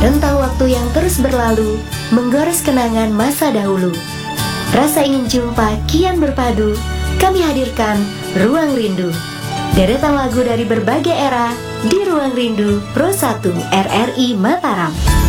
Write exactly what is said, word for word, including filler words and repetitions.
Rentang waktu yang terus berlalu, menggores kenangan masa dahulu. Rasa ingin jumpa kian berpadu, kami hadirkan Ruang Rindu. Deretan lagu dari berbagai era di Ruang Rindu Pro satu R R I Mataram.